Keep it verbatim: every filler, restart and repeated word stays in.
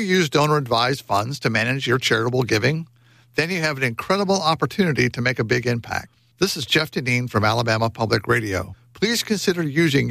use donor-advised funds to manage your charitable giving? Then you have an incredible opportunity to make a big impact. This is Jeff Deneen from Alabama Public Radio. Please consider using